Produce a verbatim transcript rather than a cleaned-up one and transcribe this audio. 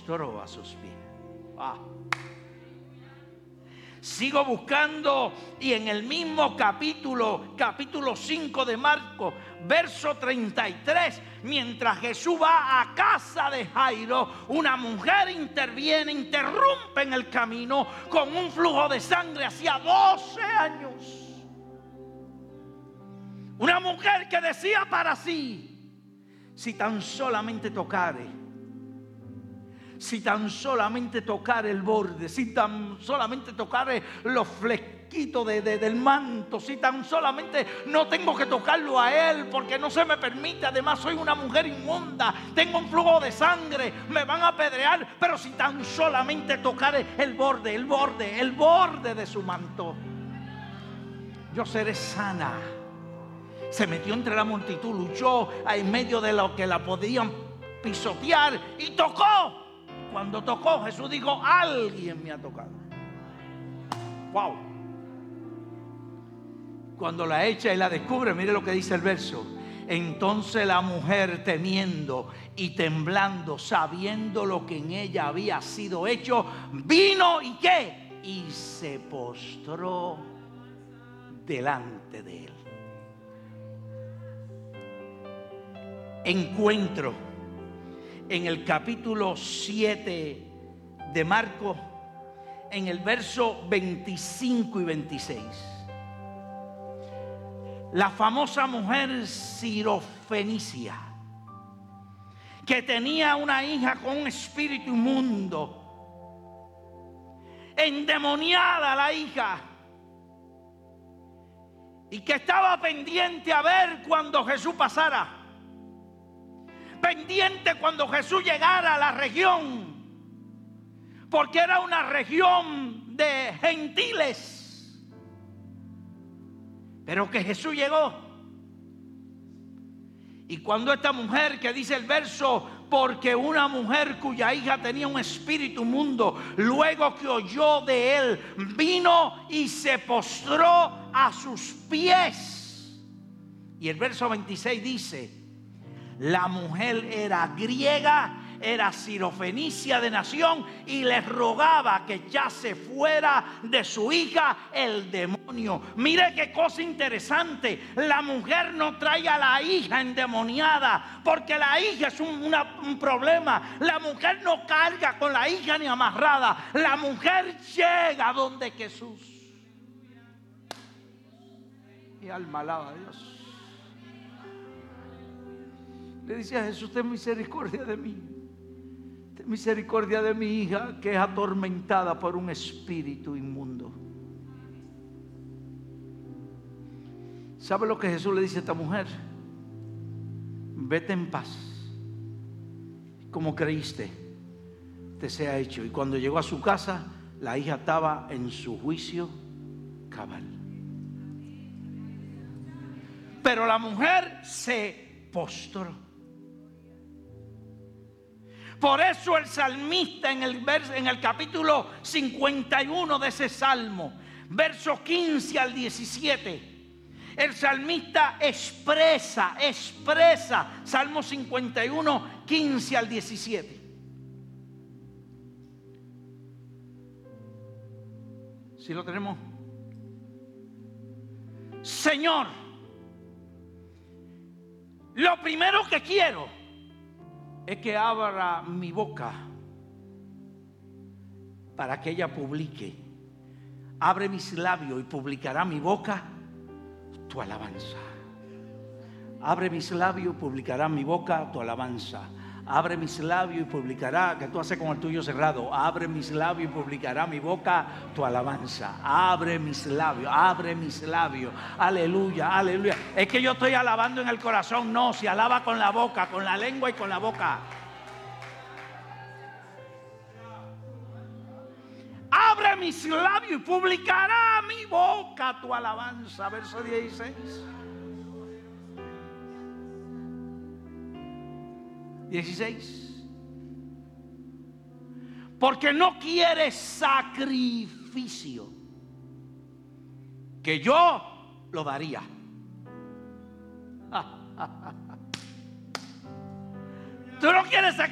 postró a sus pies. Ah. Sigo buscando y en el mismo capítulo, capítulo cinco de Marcos, verso treinta y tres, mientras Jesús va a casa de Jairo, una mujer interviene, interrumpe en el camino con un flujo de sangre hacía doce años. Una mujer que decía para sí: si tan solamente tocare, si tan solamente tocare el borde, si tan solamente tocare los flequitos de, de, del manto, si tan solamente no tengo que tocarlo a él porque no se me permite, además soy una mujer inmunda, tengo un flujo de sangre, me van a apedrear, pero si tan solamente tocare el borde, el borde, el borde de su manto, yo seré sana. Se metió entre la multitud, luchó en medio de lo que la podían pisotear y tocó. Cuando tocó, Jesús dijo: alguien me ha tocado. Wow. Cuando la echa y la descubre, mire lo que dice el verso. Entonces la mujer, temiendo y temblando, sabiendo lo que en ella había sido hecho, vino y ¿qué? Y se postró delante de él. Encuentro en el capítulo siete de Marcos, en el verso veinticinco y veintiséis. La famosa mujer Sirofenicia, que tenía una hija con un espíritu inmundo, endemoniada la hija, y que estaba pendiente a ver cuando Jesús pasara, pendiente cuando Jesús llegara a la región, porque era una región de gentiles, pero que Jesús llegó. Y cuando esta mujer, que dice el verso, porque una mujer cuya hija tenía un espíritu inmundo, luego que oyó de él, vino y se postró a sus pies. Y el verso veintiséis dice: la mujer era griega, era sirofenicia de nación, y le rogaba que echase fuera de su hija el demonio. Mire qué cosa interesante. La mujer no trae a la hija endemoniada, porque la hija es un, una, un problema. La mujer no carga con la hija ni amarrada. La mujer llega donde Jesús. Mi alma alaba a Dios. Le dice a Jesús: ten misericordia de mí, ten misericordia de mi hija, que es atormentada por un espíritu inmundo. ¿Sabe lo que Jesús le dice a esta mujer? Vete en paz, como creíste, te sea hecho. Y cuando llegó a su casa, la hija estaba en su juicio cabal. Pero la mujer se postró. Por eso el salmista en el, vers, en el capítulo cincuenta y uno de ese salmo, versos quince al diecisiete, el salmista expresa, expresa, Salmo cincuenta y uno, quince al diecisiete. ¿Sí lo tenemos? Señor, lo primero que quiero es que abra mi boca para que ella publique. Abre mis labios y publicará mi boca tu alabanza. Abre mis labios y publicará mi boca tu alabanza. Abre mis labios y publicará, que tú haces con el tuyo cerrado. Abre mis labios y publicará mi boca tu alabanza. Abre mis labios, abre mis labios. Aleluya, aleluya. Es que yo estoy alabando en el corazón. No, se alaba con la boca, con la lengua y con la boca. Abre mis labios y publicará mi boca tu alabanza. Verso dieciséis. dieciséis. Porque no quieres sacrificio, que yo lo daría. Tú no quieres sacrificio.